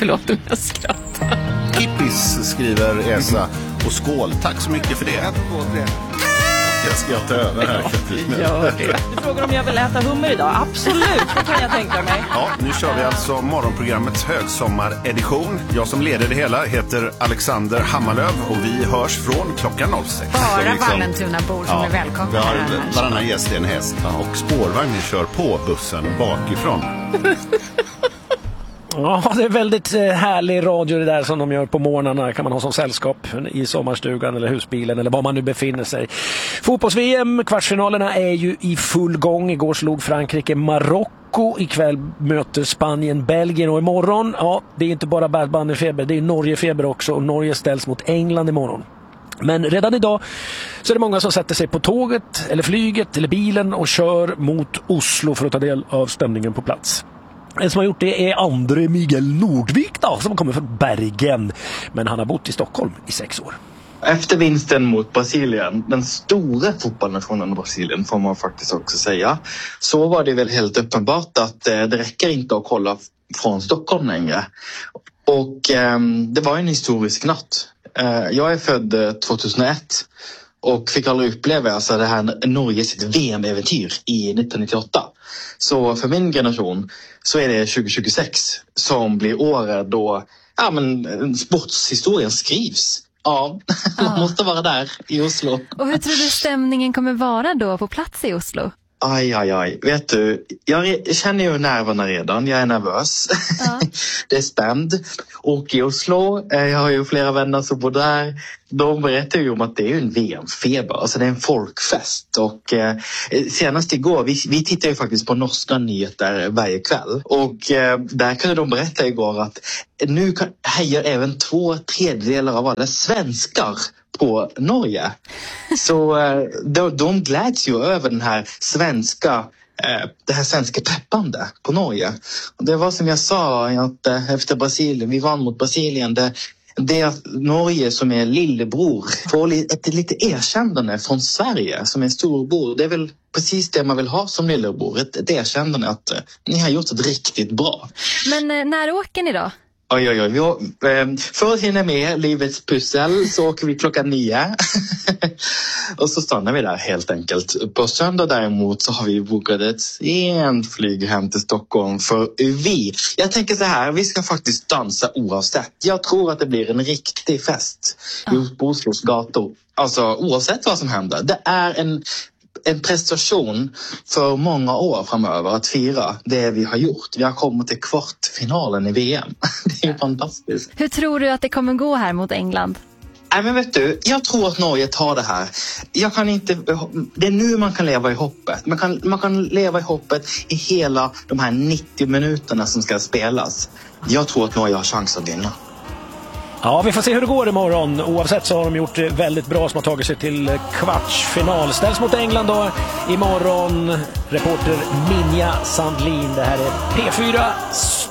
Förlåt om jag skrattar. Kippis skriver Esa. Och skål, tack så mycket för det. Jag ska ta över här, Katrin. Gör det. Du frågar om jag vill äta hummer idag? Absolut, det kan jag tänka mig. Ja, nu kör vi alltså morgonprogrammets högsommaredition. Jag som leder det hela heter Alexander Hammarlöv och vi hörs från klockan 06. Bara Vallentuna-bor som är välkomna. Vi har varannan gäst i en häst och spårvagnen kör på bussen bakifrån. Ja, det är väldigt härlig radio det där som de gör på morgnarna. Kan man ha som sällskap i sommarstugan eller husbilen eller var man nu befinner sig. Fotbolls-VM, kvartsfinalerna är ju i full gång. Igår slog Frankrike Marocko. Ikväll möter Spanien Belgien och imorgon, ja, det är inte bara Bad Bunny-feber, det är Norge-feber också och Norge ställs mot England imorgon. Men redan idag så är det många som sätter sig på tåget eller flyget eller bilen och kör mot Oslo för att ta del av stämningen på plats. En som har gjort det är André Miguel Nordvik då, som kommer från Bergen. Men han har bott i Stockholm i 6 år. Efter vinsten mot Brasilien, den stora fotbollnationen Brasilien får man faktiskt också säga, så var det väl helt uppenbart att det räcker inte att kolla från Stockholm längre. Och det var en historisk natt. Jag är född 2001 och fick aldrig uppleva alltså det här Norges VM-äventyr i 1998. Så för min generation så är det 2026 som blir året då sportshistorien skrivs. Ja, man måste vara där i Oslo. Och hur tror du stämningen kommer vara då på plats i Oslo? Aj. Vet du, jag känner ju nerverna redan. Jag är nervös. Ja. Det är spänd. Och i Oslo, jag har ju flera vänner som bor där. De berättar ju om att det är en VM-feber. Alltså det är en folkfest. Och senast igår, vi tittar ju faktiskt på norska nyheter varje kväll. Och där kunde de berätta igår att nu hejar även 2/3 av alla svenskar på Norge. Så de gläds ju över den här det här svenska peppande på Norge. Och det var som jag sa att efter Brasilien, vi vann mot Brasilien, det är att Norge som är lillebror får ett lite erkännande från Sverige som är storbror. Det är väl precis det man vill ha som lillebror, ett erkännande att ni har gjort ett riktigt bra. Men när åker ni då? Oj. För att hinna med livets pussel så åker vi 9:00. Och så stannar vi där helt enkelt. På söndag däremot så har vi bokat ett sent flyg hem till Stockholm. För jag tänker så här, vi ska faktiskt dansa oavsett. Jag tror att det blir en riktig fest på Oslos gator. Alltså oavsett vad som händer. Det är en prestation för många år framöver att fira det vi har gjort. Vi har kommit till kvartfinalen i VM. Det är ju fantastiskt. Hur tror du att det kommer gå här mot England? Nej, men vet du, jag tror att Norge tar det här. Det är nu man kan leva i hoppet. Man kan leva i hoppet i hela de här 90 minuterna som ska spelas. Jag tror att Norge har chans att vinna. Ja, vi får se hur det går imorgon. Oavsett så har de gjort det väldigt bra som har tagit sig till kvartsfinal. Ställs mot England då imorgon. Reporter Minja Sandlin. Det här är P4